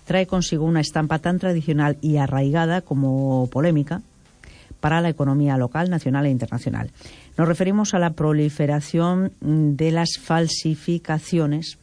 trae consigo una estampa tan tradicional y arraigada como polémica para la economía local, nacional e internacional. Nos referimos a la proliferación de las falsificaciones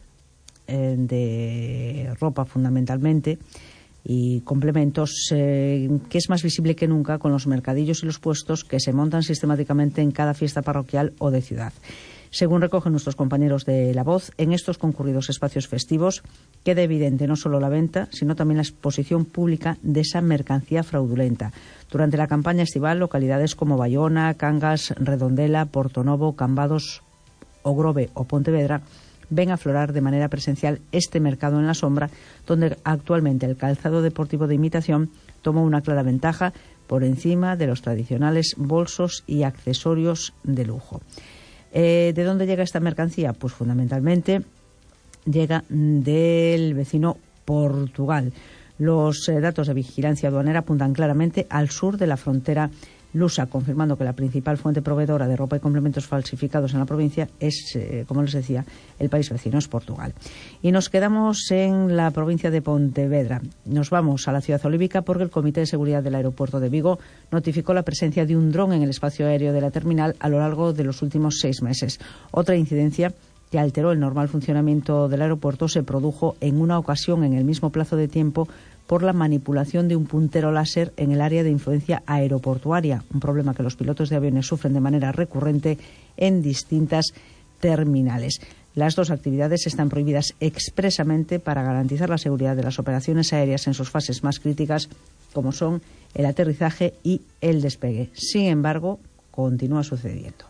de ropa fundamentalmente y complementos, que es más visible que nunca con los mercadillos y los puestos que se montan sistemáticamente en cada fiesta parroquial o de ciudad. Según recogen nuestros compañeros de La Voz, en estos concurridos espacios festivos queda evidente no solo la venta, sino también la exposición pública de esa mercancía fraudulenta. Durante la campaña estival, localidades como Bayona, Cangas, Redondela, Portonovo, Cambados, Ogrove o Pontevedra ven aflorar de manera presencial este mercado en la sombra, donde actualmente el calzado deportivo de imitación toma una clara ventaja por encima de los tradicionales bolsos y accesorios de lujo. ¿De dónde llega esta mercancía? Pues fundamentalmente llega del vecino Portugal. Los datos de vigilancia aduanera apuntan claramente al sur de la frontera lusa, confirmando que la principal fuente proveedora de ropa y complementos falsificados en la provincia es, como les decía, el país vecino, es Portugal. Y nos quedamos en la provincia de Pontevedra. Nos vamos a la ciudad olívica porque el Comité de Seguridad del Aeropuerto de Vigo notificó la presencia de un dron en el espacio aéreo de la terminal a lo largo de los últimos 6 meses. Otra incidencia que alteró el normal funcionamiento del aeropuerto se produjo en una ocasión en el mismo plazo de tiempo por la manipulación de un puntero láser en el área de influencia aeroportuaria, un problema que los pilotos de aviones sufren de manera recurrente en distintas terminales. Las dos actividades están prohibidas expresamente para garantizar la seguridad de las operaciones aéreas en sus fases más críticas, como son el aterrizaje y el despegue. Sin embargo, continúa sucediendo.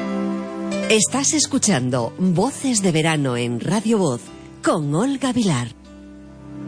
Estás escuchando Voces de Verano en Radio Voz con Olga Vilar.